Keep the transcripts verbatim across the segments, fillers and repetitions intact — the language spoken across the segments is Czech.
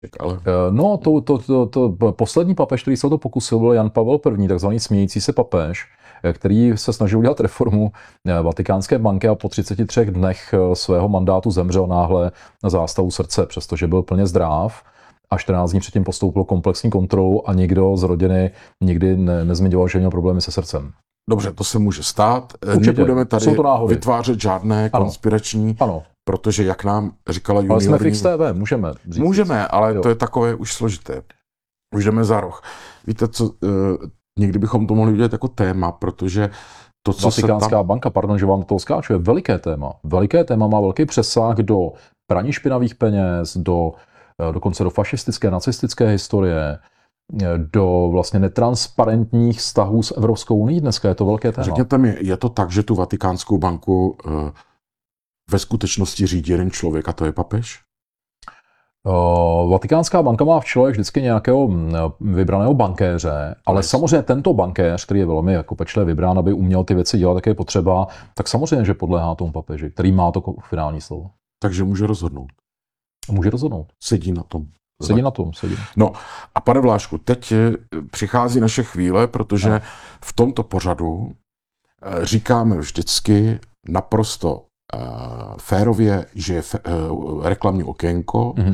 Ale... No, to, to, to, to poslední papež, který se o to pokusil, byl Jan Pavel I., takzvaný smějící se papež, který se snažil udělat reformu Vatikánské banky a po třiceti třech dnech svého mandátu zemřel náhle na zástavu srdce, přestože byl plně zdrav. A čtrnáct dní předtím postoupil komplexní kontrolu a nikdo z rodiny nikdy ne, nezmiňoval, že měl problémy se srdcem. Dobře, to se může stát. Určitě. Nebudeme tady vytvářet žádné ano. konspirační, ano. protože jak nám říkala juniorní... Ale jsme v X T V, můžeme. Říct. Můžeme, ale jo. to je takové už složité. Už jdeme za roh. Víte co, uh, někdy bychom to mohli udělat jako téma, protože to, co Vatikánská se tam... banka, pardon, že vám to skáču, je veliké téma. Veliké téma má velký přesah do praní špinavých peněz, do dokonce do fašistické, nacistické historie, do vlastně netransparentních vztahů s Evropskou unií. Dneska je to velké téma. Řekněte mi, je to tak, že tu Vatikánskou banku uh, ve skutečnosti řídí jeden člověk a to je papež? Uh, Vatikánská banka má v čele vždycky nějakého vybraného bankéře, ale nice. samozřejmě tento bankéř, který je velmi jako pečlivě vybrán, aby uměl ty věci dělat, jak je potřeba, tak samozřejmě, že podléhá tomu papeži, který má to finální slovo. Takže může rozhodnout. Může rozhodnout. Sedí na tom. Sedí na tom, sedí. No a pane Vlášku, teď přichází naše chvíle, protože no. v tomto pořadu říkáme vždycky naprosto uh, férově, že je fe, uh, reklamní okénko mm-hmm.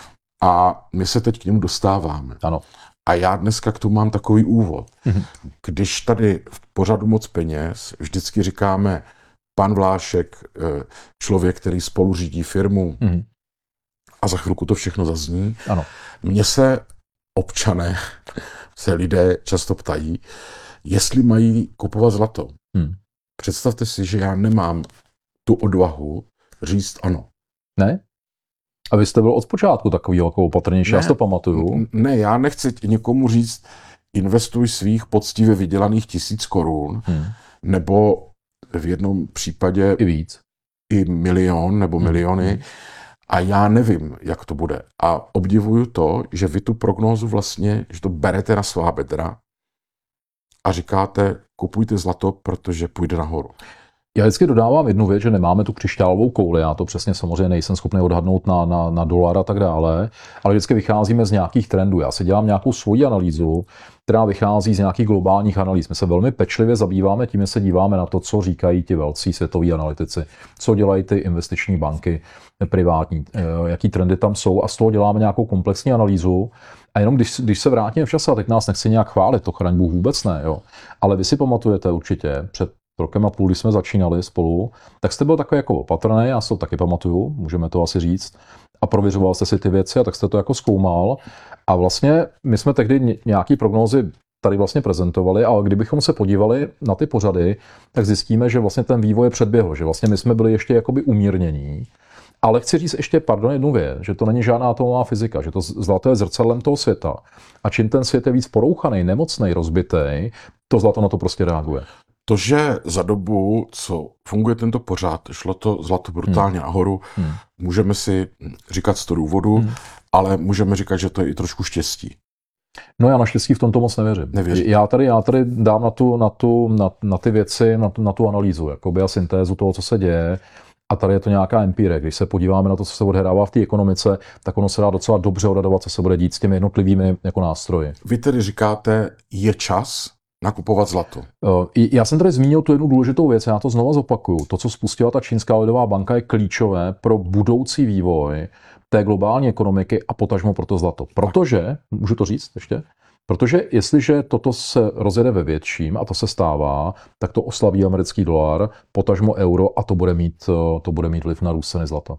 a my se teď k němu dostáváme. Ano. A já dneska k tomu mám takový úvod. Mm-hmm. Když tady v pořadu Moc peněz vždycky říkáme pan Vlášek, člověk, který spolu řídí firmu, mm-hmm. a za chvilku to všechno zazní. Ano. Mně se občané, se lidé často ptají, jestli mají kupovat zlato. Hmm. Představte si, že já nemám tu odvahu říct ano. Ne? A vy jste byl od počátku takový jako opatrnější, já si to pamatuju. Ne, já nechci někomu říct, investuj svých poctivě vydělaných tisíc korun, hmm. nebo v jednom případě i víc. I milion nebo hmm. miliony. Hmm. A já nevím, jak to bude. A obdivuju to, že vy tu prognózu vlastně, že to berete na svá bedra a říkáte, kupujte zlato, protože půjde nahoru. Já vždycky dodávám jednu věc, že nemáme tu křišťálovou kouli, já to přesně samozřejmě nejsem schopný odhadnout na, na, na dolar a tak dále, ale vždycky vycházíme z nějakých trendů. Já si dělám nějakou svoji analýzu, která vychází z nějakých globálních analýz. My se velmi pečlivě zabýváme tím, že se díváme na to, co říkají ti velcí světoví analytici, co dělají ty investiční banky privátní, jaký trendy tam jsou a z toho děláme nějakou komplexní analýzu. A jenom když, když se vrátíme v čase, a teď nás nechci nějak chválit, to chraň Bůh vůbec ne, jo. Ale vy si pamatujete určitě, před rokem a půl, když jsme začínali spolu, tak jste byl takový jako opatrný, já si to taky pamatuju, můžeme to asi říct, a prověřoval jste si ty věci a tak jste to jako zkoumal. A vlastně my jsme tehdy nějaký prognózy tady vlastně prezentovali, ale kdybychom se podívali na ty pořady, tak zjistíme, že vlastně ten vývoj je předběhl, že vlastně my jsme byli ještě jakoby umírnění. Ale chci říct ještě, pardon, jednu věc, že to není žádná atomová fyzika, že to zlato je zrcadlem toho světa. A čím ten svět je víc porouchaný, nemocnej, rozbitej, to zlato na to prostě reaguje. To, že za dobu, co funguje tento pořad, šlo to zlato brutálně hmm. nahoru, hmm. můžeme si říkat z toho důvodu, hmm. ale můžeme říkat, že to je i trošku štěstí. No já naštěstí v tomto moc nevěřím. Nevěřím. Já tady, já tady dám na, tu, na, tu, na, na ty věci, na tu, na tu analýzu, jakoby a syntézu toho, co se děje. A tady je to nějaká empirie. Když se podíváme na to, co se odehrává v té ekonomice, tak ono se dá docela dobře odhadovat, co se bude dít s těmi jednotlivými jako nástroji. Vy tedy říkáte, je čas nakupovat zlato. Já jsem tady zmínil tu jednu důležitou věc, já to znova zopakuju. To, co spustila ta Čínská lidová banka, je klíčové pro budoucí vývoj té globální ekonomiky a potažmo pro to zlato. Protože, můžu to říct ještě? Protože jestliže toto se rozjede ve větším, a to se stává, tak to oslaví americký dolar, potažmo euro a to bude mít, to bude mít vliv na růst ceny zlata.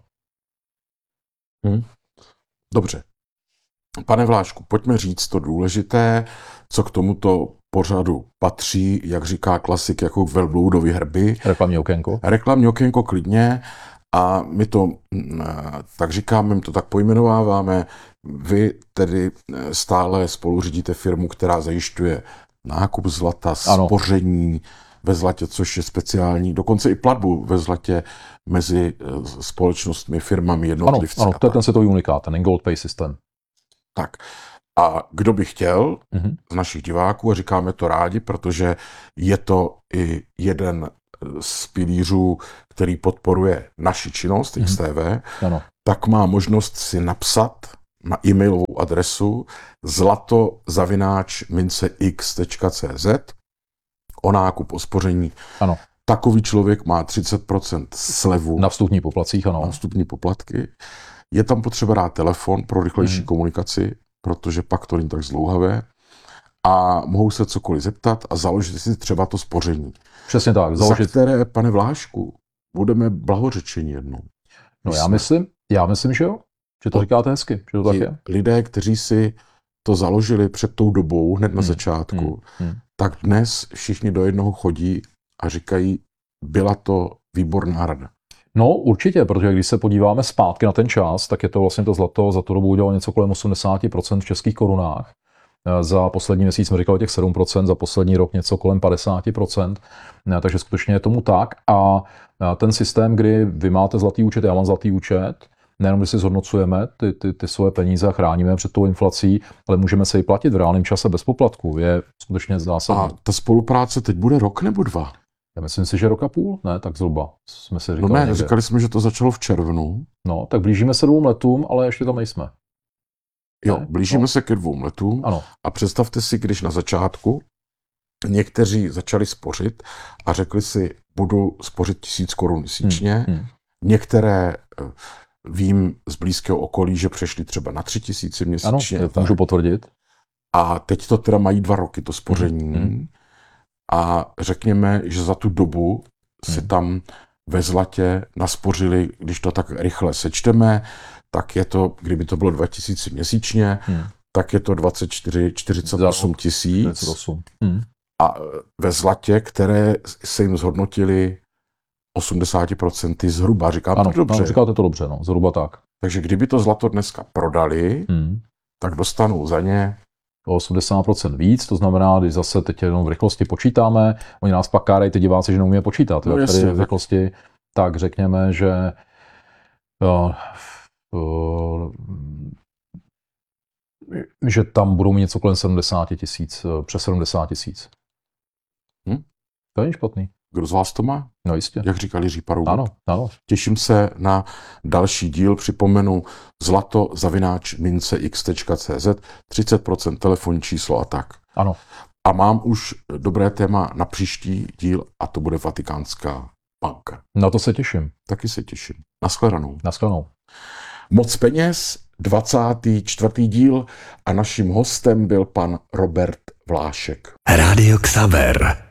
Hmm. Dobře. Pane Vlášku, pojďme říct to důležité, co k tomuto pořadu patří, jak říká klasik, jako velbloudový hrby. Reklamní okénko. Reklamní okénko klidně. A my to tak říkáme, my to tak pojmenováváme. Vy tedy stále spolu řídíte firmu, která zajišťuje nákup zlata, spoření ve zlatě, což je speciální, dokonce i platbu ve zlatě mezi společnostmi, firmami, jednotlivci. Ano, ano, to je ten světový unikát, ten Gold Pay systém. Tak. A kdo by chtěl mm-hmm. z našich diváků, a říkáme to rádi, protože je to i jeden z pilířů, který podporuje naši činnost, mm-hmm. X T V, ano. tak má možnost si napsat na e-mailovou adresu zlato zavináč mince x tečka cé zet o nákup, o spoření. Ano. Takový člověk má třicet procent slevu. Na vstupní poplatcích, ano. Na vstupní poplatky. Je tam potřeba dát telefon pro rychlejší hmm. komunikaci, protože pak to není tak zdlouhavé. A mohou se cokoliv zeptat a založit si třeba to spoření. Přesně tak. Založit... Za které, pane Vlášku, budeme blahořečeni jednou. No já myslím, já myslím, že jo. Že to říkáte hezky, že to tak je. Lidé, kteří si to založili před tou dobou, hned na hmm. začátku, hmm. Hmm. tak dnes všichni do jednoho chodí a říkají, byla to výborná rada. No určitě, protože když se podíváme zpátky na ten čas, tak je to vlastně to zlato za tu dobu udělalo něco kolem osmdesát procent v českých korunách. Za poslední měsíc jsme říkali těch sedm procent, za poslední rok něco kolem padesát procent, takže skutečně je tomu tak. A ten systém, kdy vy máte zlatý účet, já mám zlatý účet, nejenom, že si zhodnocujeme ty, ty, ty svoje peníze a chráníme před tou inflací, ale můžeme se i platit v reálném čase bez poplatku. Je skutečně zásadní. A ta spolupráce teď bude rok nebo dva? Já myslím si, že rok a půl, ne, tak zhruba. Jsme si říkali no ne, někde. říkali jsme, že to začalo v červnu. No, tak blížíme se dvou letům, ale ještě tam nejsme. Jo, ne? blížíme no. se ke dvou letům. Ano. A představte si, když na začátku někteří začali spořit a řekli si, budu spořit tisíc korun měsíčně. Hmm, hmm. Některé vím z blízkého okolí, že přešli třeba na tři tisíce měsíčně. Ano, to můžu potvrdit. A teď to teda mají dva roky, to spoření. Hmm. A řekněme, že za tu dobu si hmm. tam ve zlatě naspořili, když to tak rychle sečteme, tak je to, kdyby to bylo dva tisíce měsíčně, hmm. tak je to dvacet čtyři, čtyřicet osm tisíc. Hmm. A ve zlatě, které se jim zhodnotili osmdesát procent zhruba, říkám ano, to dobře. Ano, říkáte to dobře, no, zhruba tak. Takže kdyby to zlato dneska prodali, hmm. tak dostanou za ně o osmdesát procent víc, to znamená, když zase teď jenom v rychlosti počítáme, oni nás pak kárají ty diváci, že neumíme počítat, no, jasně, v rychlosti, tak řekněme, že uh, uh, že tam budou mít něco kolem sedmdesát tisíc, přes sedmdesát tisíc. Hm? To není špatný. Kdo z vás to má? No jistě. Jak říkal Jiří Paroubek. Ano, ano. Těším se na další díl. Připomenu zlato zavináč mince x tečka cé zet, třicet procent telefonní číslo a tak. Ano. A mám už dobré téma na příští díl a to bude Vatikánská banka. Na to se těším. Taky se těším. Naschledanou. Naschledanou. Moc peněz, dvacátý čtvrtý díl a naším hostem byl pan Robert Vlášek. Rádio Xaver.